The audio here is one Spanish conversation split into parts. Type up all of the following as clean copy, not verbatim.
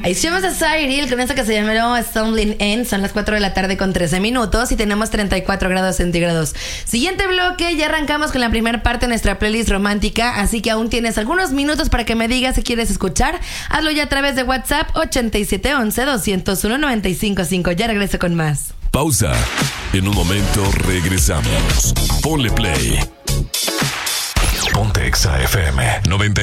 Hicimos a Cyril con esta que se llamó Stumbling In. Son las 4 de la tarde con 13 minutos y tenemos 34 grados centígrados. Siguiente bloque, ya arrancamos con la primera parte de nuestra playlist romántica, así que aún tienes algunos minutos para que me digas si quieres escuchar. Hazlo ya a través de WhatsApp 8711-201-955. Ya regreso con más. Pausa. En un momento regresamos. Ponle play. Ponte Exa FM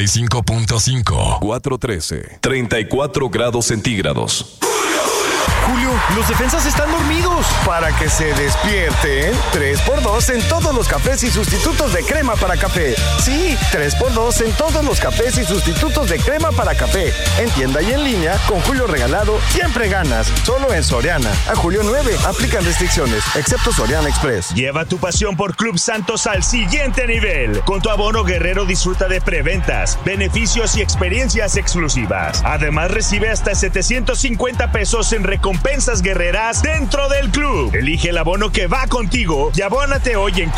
95.5 413 34 grados centígrados. Julio, los defensas están dormidos. Para que se despierten, 3x2 en todos los cafés y sustitutos de crema para café. Sí, 3x2 en todos los cafés y sustitutos de crema para café. En tienda y en línea, con Julio regalado, siempre ganas. Solo en Soriana. A julio 9, aplican restricciones, excepto Soriana Express. Lleva tu pasión por Club Santos al siguiente nivel. Con tu abono guerrero disfruta de preventas, beneficios y experiencias exclusivas. Además, recibe hasta 750 pesos en recompensas guerreras dentro del club. Elige el abono que va contigo y abónate hoy en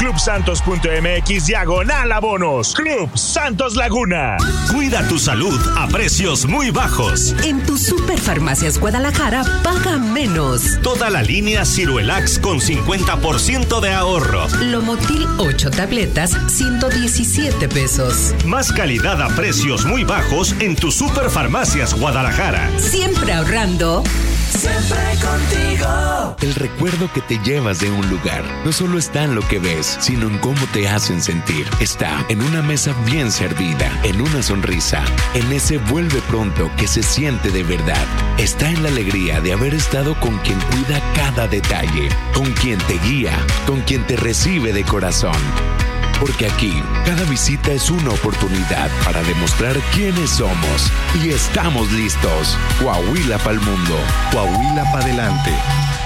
clubsantos.mx/abonos. Club Santos Laguna. Cuida tu salud a precios muy bajos. En tu Superfarmacias Guadalajara paga menos. Toda la línea Ciruelax con 50% de ahorro. Lomotil 8 tabletas, 117 pesos. Más calidad a precios muy bajos en tu Superfarmacias Guadalajara. Siempre ahorrando. Siempre contigo. El recuerdo que te llevas de un lugar no solo está en lo que ves, sino en cómo te hacen sentir. Está en una mesa bien servida, en una sonrisa, en ese vuelve pronto que se siente de verdad. Está en la alegría de haber estado con quien cuida cada detalle, con quien te guía, con quien te recibe de corazón. Porque aquí, cada visita es una oportunidad para demostrar quiénes somos. Y estamos listos. Coahuila pa'l mundo. Coahuila pa' adelante.